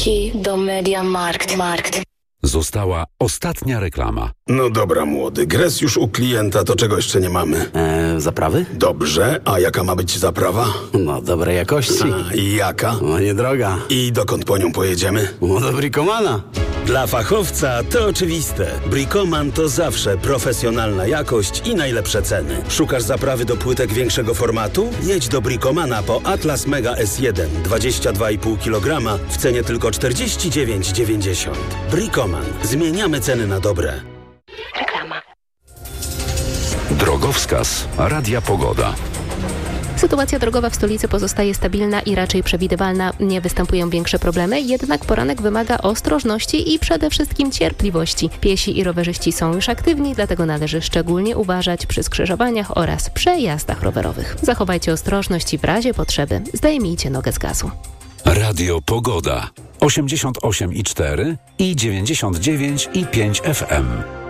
Key do MediaMarkt. Została ostatnia reklama. No dobra, młody, gres już u klienta, to czego jeszcze nie mamy? Zaprawy? Dobrze, a jaka ma być zaprawa? No, dobrej jakości. I jaka? No, niedroga. I dokąd po nią pojedziemy? No, do Bricomana. Dla fachowca to oczywiste. Bricoman to zawsze profesjonalna jakość i najlepsze ceny. Szukasz zaprawy do płytek większego formatu? Jedź do Bricomana po Atlas Mega S1 22,5 kg w cenie tylko 49,90. Bricoman. Zmieniamy ceny na dobre. Reklama. Drogowskaz Radia Pogoda. Sytuacja drogowa w stolicy pozostaje stabilna i raczej przewidywalna. Nie występują większe problemy, jednak poranek wymaga ostrożności i przede wszystkim cierpliwości. Piesi i rowerzyści są już aktywni, dlatego należy szczególnie uważać przy skrzyżowaniach oraz przejazdach rowerowych. Zachowajcie ostrożność i w razie potrzeby zdejmijcie nogę z gazu. Radio Pogoda 88,4 i 99,5 FM.